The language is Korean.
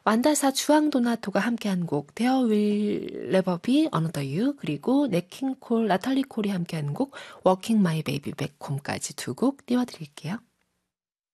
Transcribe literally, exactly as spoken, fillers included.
완다사 주앙도나토가 함께한 곡 데어 윌 네버 비 어너더 유 그리고 넷킹콜 나탈리 콜이 함께한 곡 워킹 마이 베이비 백홈까지 두 곡 띄워드릴게요.